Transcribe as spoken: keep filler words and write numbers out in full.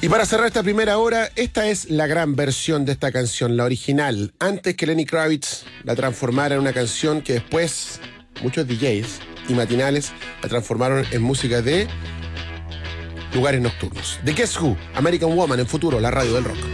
Y para cerrar esta primera hora, esta es la gran versión de esta canción, la original, antes que Lenny Kravitz la transformara en una canción que después muchos D Js y matinales la transformaron en música de lugares nocturnos. The Guess Who, American Woman, en Futuro, la radio del rock.